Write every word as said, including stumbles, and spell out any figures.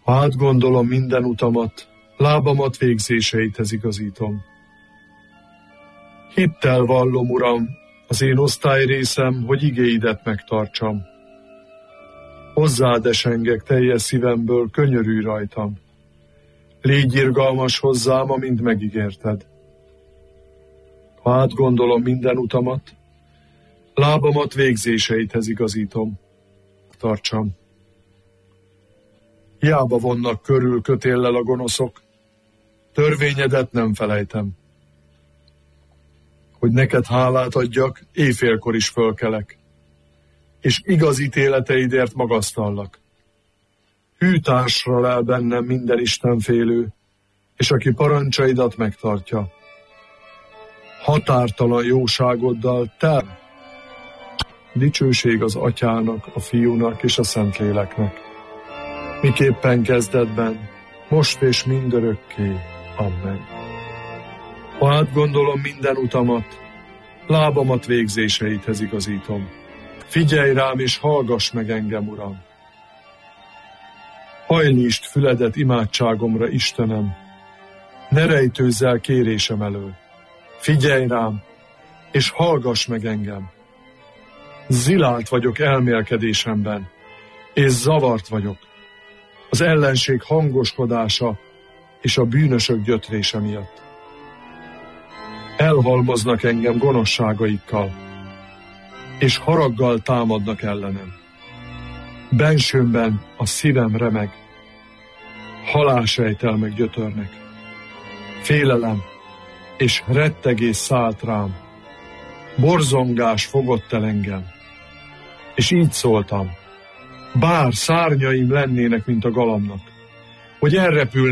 Ha átgondolom minden utamat, lábamat végzéseidhez igazítom. Hittel vallom, Uram, az én osztályrészem, hogy igéidet megtartsam. Hozzád esengek teljes szívemből, könyörülj rajtam. Légy irgalmas hozzám, amint megígérted. Ha átgondolom minden utamat, lábamat végzéseidhez igazítom. Tartsam. Hiába vonnak körül kötéllel a gonoszok, törvényedet nem felejtem. Hogy neked hálát adjak, éjfélkor is fölkelek, és igaz ítéleteidért magasztallak. Hű társra lel bennem minden istenfélő, és aki parancsaidat megtartja. Határtalan jóságoddal tel. Dicsőség az Atyának, a Fiúnak és a Szentléleknek. Miképpen kezdetben, most és mindörökké. Amen. Ha átgondolom minden utamat, lábamat végzéseidhez igazítom. Figyelj rám és hallgass meg engem, Uram. Hajlítsd füledet imádságomra, Istenem, ne rejtőzz el kérésem elől. Figyelj rám, és hallgass meg engem. Zilált vagyok elmélkedésemben, és zavart vagyok. Az ellenség hangoskodása és a bűnösök gyötrése miatt. Elhalmoznak engem gonoszságaikkal, és haraggal támadnak ellenem. Bensőmben a szívem remeg, halálsejtelmek gyötörnek. Félelem és rettegés szállt rám, borzongás fogott el engem, és így szóltam, bár szárnyaim lennének, mint a galamnak, hogy elrepülnék